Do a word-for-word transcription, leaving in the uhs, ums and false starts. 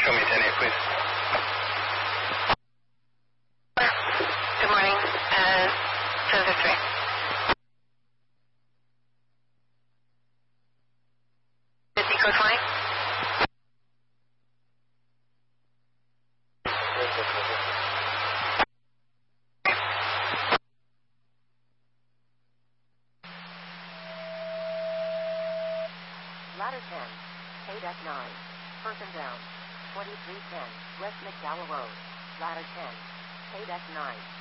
show me ten eight, please. Good morning. Uh, seven three. fifty code twenty. Ladder ten, eight F nine, person down, twenty-three ten, West McDowell Road, Ladder ten, eight F nine.